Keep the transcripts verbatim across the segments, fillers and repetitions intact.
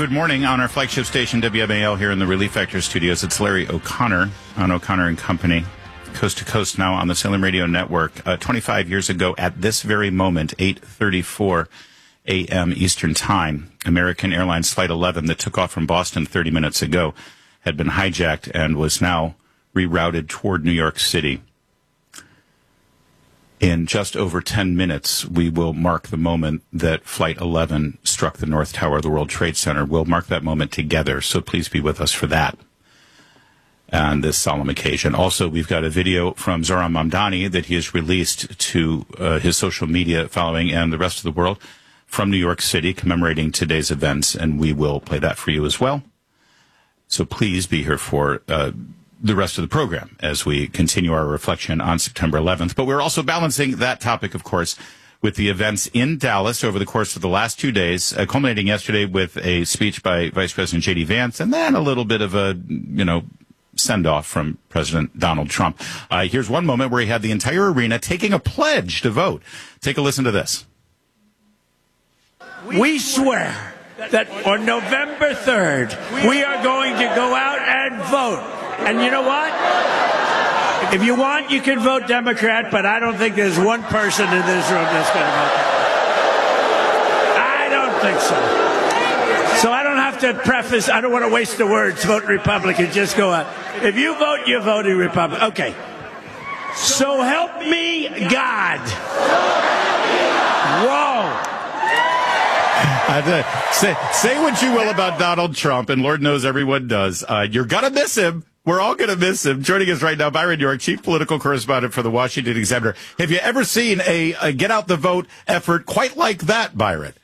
Good morning on our flagship station, W M A L, here in the Relief Factor studios. It's Larry O'Connor on O'Connor and Company, coast to coast now on the Salem Radio Network. Uh, twenty-five years ago, at this very moment, eight thirty-four a.m. Eastern Time, American Airlines Flight eleven that took off from Boston thirty minutes ago had been hijacked and was now rerouted toward New York City. In just over ten minutes, we will mark the moment that Flight eleven struck the North Tower of the World Trade Center. We'll mark that moment together, so please be with us for that on this solemn occasion. Also, we've got a video from Zohran Mamdani that he has released to uh, his social media following and the rest of the world from New York City commemorating today's events, and we will play that for you as well. So please be here for uh, the rest of the program as we continue our reflection on September eleventh. But we're also balancing that topic, of course, with the events in Dallas over the course of the last two days, uh, culminating yesterday with a speech by Vice President J D. Vance, and then a little bit of a, you know, send-off from President Donald Trump. Uh, here's one moment where he had the entire arena taking a pledge to vote. Take a listen to this. We swear that on November third, we are going to go out and vote. And you know what? If you want, you can vote Democrat, but I don't think there's one person in this room that's going to vote. I don't think so. So I don't have to preface, I don't want to waste the words, vote Republican, just go out. If you vote, you're voting Republican. Okay. So help me God. Whoa. Uh, say, say what you will about Donald Trump, and Lord knows everyone does. Uh, you're going to miss him. We're all going to miss him. Joining us right now, Byron York, chief political correspondent for the Washington Examiner. Have you ever seen a, a get out the vote effort quite like that, Byron?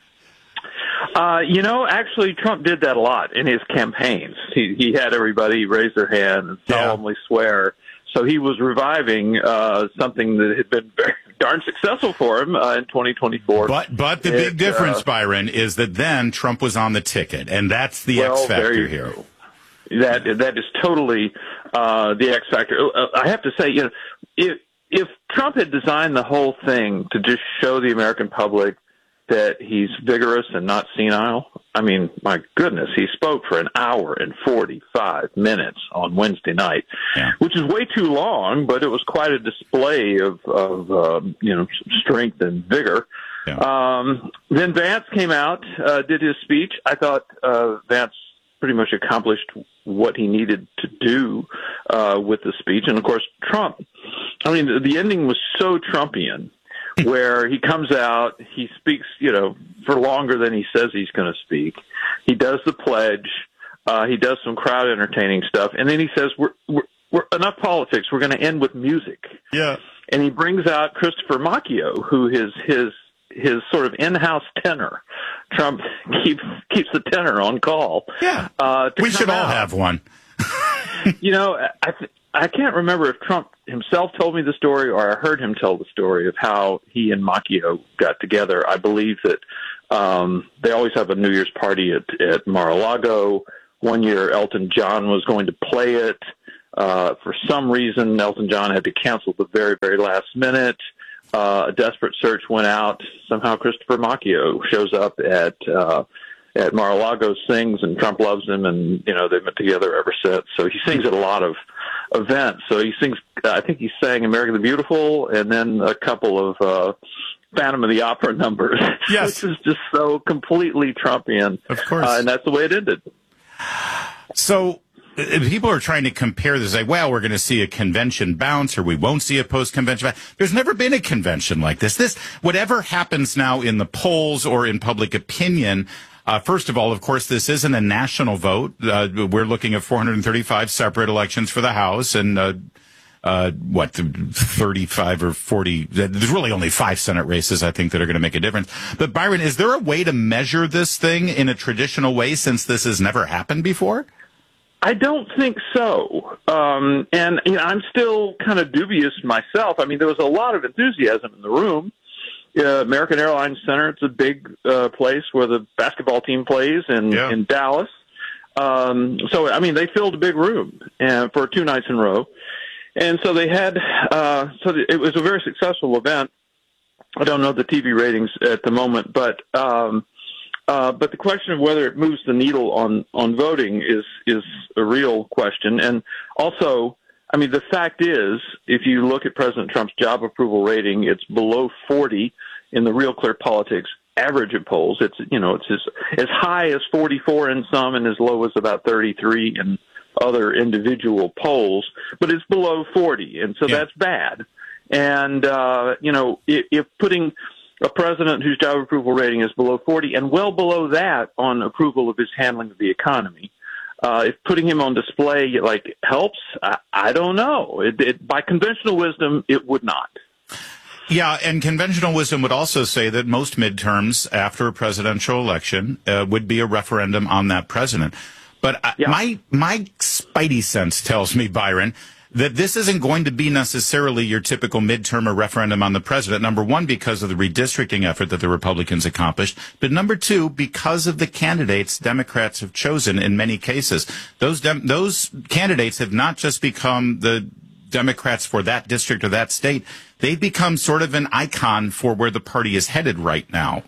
Uh, you know, actually, Trump did that a lot in his campaigns. He, he had everybody raise their hand and solemnly yeah. swear. So he was reviving uh, something that had been very darn successful for him uh, in twenty twenty-four. But but the it, big difference, uh, Byron, is that then Trump was on the ticket, and that's the well, X factor here. Go. That that is totally uh, the X factor. Uh, I have to say, you know, if if Trump had designed the whole thing to just show the American public that he's vigorous and not senile, I mean, my goodness, he spoke for an hour and forty-five minutes on Wednesday night, yeah. which is way too long, but it was quite a display of, of uh, you know, strength and vigor. Yeah. Um, then Vance came out, uh, did his speech. I thought uh, Vance pretty much accomplished what he needed to do uh, with the speech. And, of course, Trump, I mean, the, the ending was so Trumpian, where he comes out, he speaks, you know, for longer than he says he's going to speak. He does the pledge. Uh, he does some crowd entertaining stuff. And then he says, we're, we're, we're enough politics. We're going to end with music. Yeah. And he brings out Christopher Macchio, who is his, his sort of in-house tenor. Trump keeps, keeps the tenor on call. Yeah. Uh, we should all out. have one. You know, I th- I can't remember if Trump himself told me the story or I heard him tell the story of how he and Macchio got together. I believe that um, they always have a New Year's party at, at Mar-a-Lago. One year, Elton John was going to play it. Uh, for some reason, Elton John had to cancel the very, very last minute. Uh, a desperate search went out. Somehow Christopher Macchio shows up at uh, at Mar-a-Lago, sings, and Trump loves him, and, you know, they've been together ever since. So he sings at a lot of events. So he sings, I think he sang America the Beautiful, and then a couple of uh, Phantom of the Opera numbers, yes. which is just so completely Trumpian. Of course. Uh, and that's the way it ended. So people are trying to compare this, like, well, we're going to see a convention bounce or we won't see a post-convention bounce. There's never been a convention like this. This, whatever happens now in the polls or in public opinion, Uh, first of all, of course, this isn't a national vote. Uh, we're looking at four hundred thirty-five separate elections for the House and, uh, uh, what, thirty-five or forty. There's really only five Senate races, I think, that are going to make a difference. But, Byron, is there a way to measure this thing in a traditional way since this has never happened before? I don't think so. Um, and you know, I'm still kind of dubious myself. I mean, there was a lot of enthusiasm in the room. Uh, American Airlines Center, it's a big uh, place where the basketball team plays in, yeah. in Dallas. Um, so, I mean, they filled a big room uh, for two nights in a row. And so they had, uh, so it was a very successful event. I don't know the T V ratings at the moment, but um, Uh, but the question of whether it moves the needle on, on voting is is a real question. And also, I mean, the fact is, if you look at President Trump's job approval rating, it's below forty in the Real Clear Politics average of polls. It's, you know, it's as, as high as forty-four in some and as low as about thirty-three in other individual polls, but it's below forty. And so yeah. that's bad. And, uh, you know, if, if putting a president whose job approval rating is below forty and well below that on approval of his handling of the economy, uh, if putting him on display, like, helps, I, I don't know. It, it, by conventional wisdom, it would not. Yeah, and conventional wisdom would also say that most midterms after a presidential election uh, would be a referendum on that president. But uh, yeah. my my spidey sense tells me, Byron, that this isn't going to be necessarily your typical midterm or referendum on the president. Number one, because of the redistricting effort that the Republicans accomplished. But number two, because of the candidates Democrats have chosen in many cases. Those dem- those candidates have not just become the Democrats for that district or that state. They've become sort of an icon for where the party is headed right now.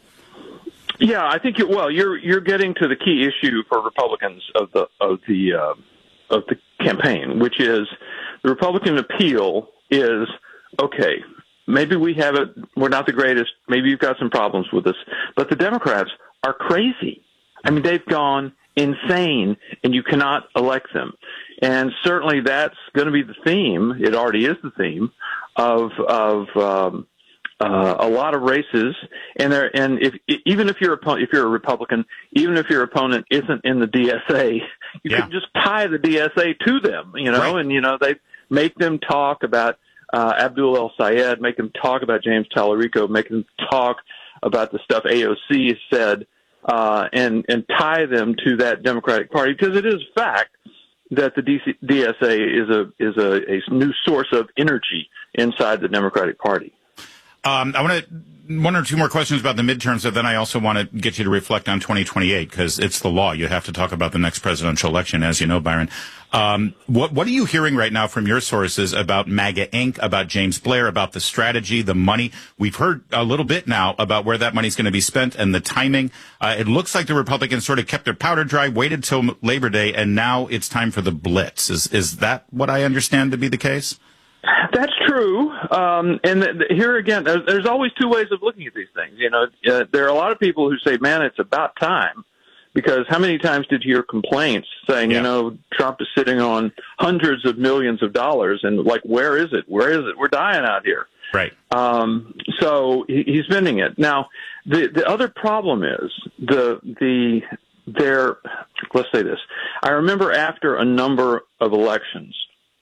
Yeah, I think, it, well, you're you're getting to the key issue for Republicans of the of the uh, of the campaign, which is the Republican appeal is, okay, maybe we have it, we're not the greatest, maybe you've got some problems with us, but the Democrats are crazy. I mean, they've gone insane, and you cannot elect them. And certainly that's going to be the theme, it already is the theme, of of um, uh, a lot of races. And there, and if even if you're a, if you're a Republican, even if your opponent isn't in the D S A, you yeah. can just tie the D S A to them, you know, right. and you know they make them talk about uh, Abdul El Sayed, make them talk about James Tallarico, make them talk about the stuff A O C has said, uh, and and tie them to that Democratic Party, because it is a fact that the D S A is a is a, a new source of energy inside the Democratic Party. Um, I want to one or two more questions about the midterms, but then I also want to get you to reflect on twenty twenty-eight, because it's the law. You have to talk about the next presidential election, as you know, Byron. Um, what what are you hearing right now from your sources about MAGA Incorporated, about James Blair, about the strategy, the money? We've heard a little bit now about where that money's going to be spent and the timing. Uh, it looks like the Republicans sort of kept their powder dry, waited till Labor Day, and now it's time for the blitz. Is is that what I understand to be the case? That's true. Um, and th- th- here again, there's, there's always two ways of looking at these things. You know, uh, there are a lot of people who say, man, it's about time. Because how many times did you hear complaints saying, yeah. you know, Trump is sitting on hundreds of millions of dollars, and like, where is it? Where is it? We're dying out here. Right. Um, so he, he's spending it. Now, the the other problem is the the there. Let's say this. I remember after a number of elections,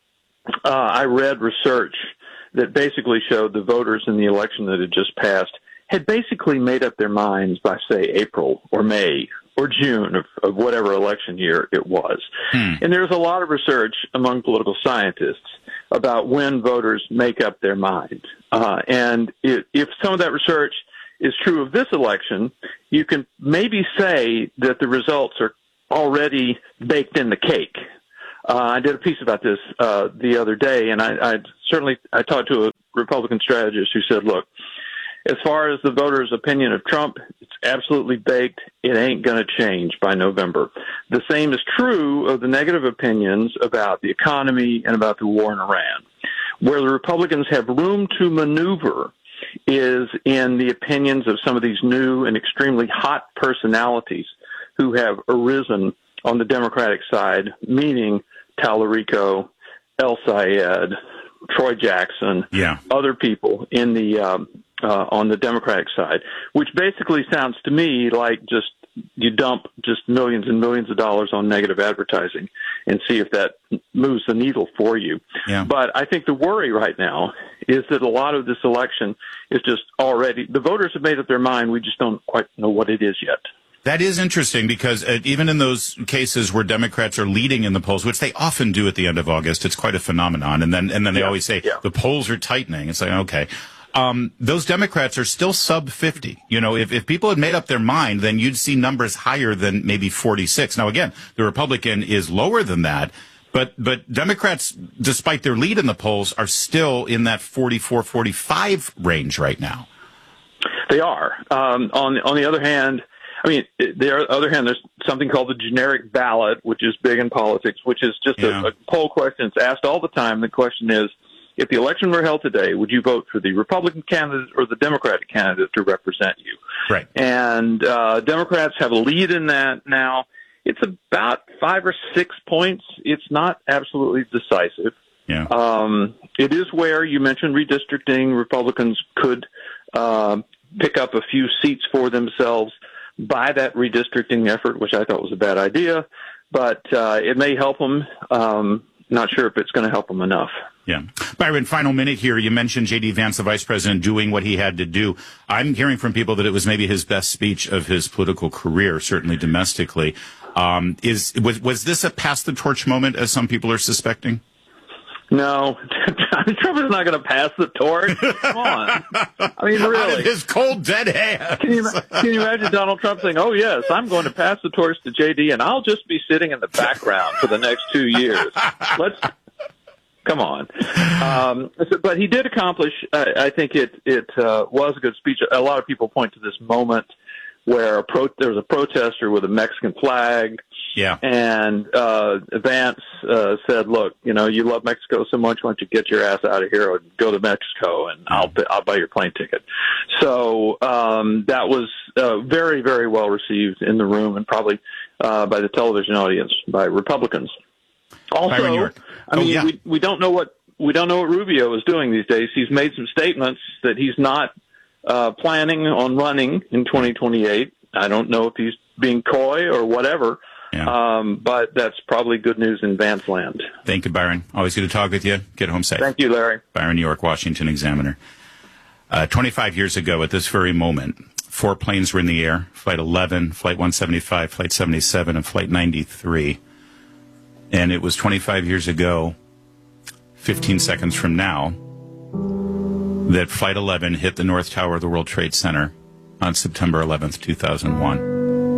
uh, I read research that basically showed the voters in the election that had just passed had basically made up their minds by, say, April or May or June of, of whatever election year it was. Hmm. And there's a lot of research among political scientists about when voters make up their mind. Uh, and it, if some of that research is true of this election, you can maybe say that the results are already baked in the cake. Uh, I did a piece about this uh, the other day, and I, I certainly I talked to a Republican strategist who said, look, as far as the voters' opinion of Trump, it's absolutely baked. It ain't going to change by November. The same is true of the negative opinions about the economy and about the war in Iran. Where the Republicans have room to maneuver is in the opinions of some of these new and extremely hot personalities who have arisen on the Democratic side, meaning Tallarico, El Sayed, Troy Jackson, yeah. other people in the um, uh, on the Democratic side, which basically sounds to me like just you dump just millions and millions of dollars on negative advertising and see if that moves the needle for you. Yeah. But I think the worry right now is that a lot of this election is just already, the voters have made up their mind. We just don't quite know what it is yet. That is interesting, because uh, even in those cases where Democrats are leading in the polls, which they often do at the end of August, it's quite a phenomenon. And then and then they yeah, always say yeah. the polls are tightening. It's like, okay. Um, those Democrats are still sub fifty. You know, if, if people had made up their mind, then you'd see numbers higher than maybe forty-six. Now, again, the Republican is lower than that. But but Democrats, despite their lead in the polls, are still in that forty-four, forty-five range right now. They are. Um, on on the other hand, I mean, there, on the other hand, there's something called the generic ballot, which is big in politics, which is just Yeah. a, a poll question. It's asked all the time. The question is, if the election were held today, would you vote for the Republican candidate or the Democratic candidate to represent you? Right. And uh, Democrats have a lead in that now. It's about five or six points. It's not absolutely decisive. Yeah. Um, it is where you mentioned redistricting. Republicans could uh, pick up a few seats for themselves by that redistricting effort, which I thought was a bad idea. But uh, it may help them. Um, not sure if it's going to help them enough. Yeah. Byron, final minute here. You mentioned J D. Vance, the vice president, doing what he had to do. I'm hearing from people that it was maybe his best speech of his political career, certainly domestically. Um, is was was this a pass the torch moment, as some people are suspecting? No, Trump is not going to pass the torch. Come on. I mean, really. Out of his cold, dead hands. Can you, can you imagine Donald Trump saying, oh, yes, I'm going to pass the torch to J D, and I'll just be sitting in the background for the next two years. Let's come on. Um, but he did accomplish, uh, I think it, it uh, was a good speech. A lot of people point to this moment where a pro- there was a protester with a Mexican flag. Yeah. And uh, Vance uh, said, look, you know, you love Mexico so much, why don't you get your ass out of here and go to Mexico, and I'll, I'll buy your plane ticket. So um, that was uh, very, very well received in the room, and probably uh, by the television audience, by Republicans. Also, I mean, oh, yeah. we, we don't know what we don't know what Rubio is doing these days. He's made some statements that he's not uh, planning on running in twenty twenty-eight. I don't know if he's being coy or whatever. Yeah. Um, but that's probably good news in Vance land. Thank you, Byron. Always good to talk with you. Get home safe. Thank you, Larry. Byron, New York, Washington Examiner. Uh, twenty-five years ago, at this very moment, four planes were in the air. Flight eleven, Flight one seventy-five, Flight seventy-seven, and Flight ninety-three. And it was twenty-five years ago, fifteen seconds from now, that Flight eleven hit the North Tower of the World Trade Center on September eleventh, two thousand one.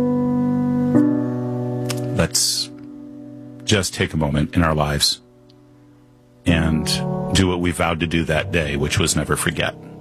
Let's just take a moment in our lives and do what we vowed to do that day, which was never forget.